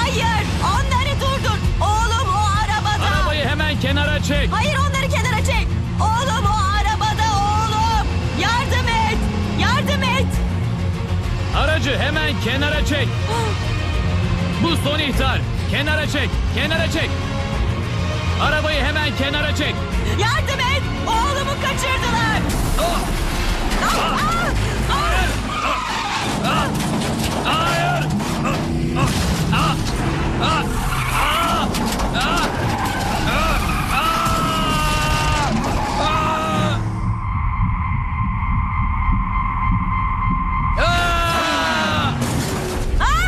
Hayır! Onları durdur! Oğlum o arabada! Arabayı hemen kenara çek. Hayır, onları kenara çek! Oğlum o arabada oğlum! Yardım et! Yardım et! Aracı hemen kenara çek. Bu son ihtar. Kenara çek. Kenara çek. Arabayı hemen kenara çek. Yardım et! Oğlumu kaçırdılar! Ah! Ah!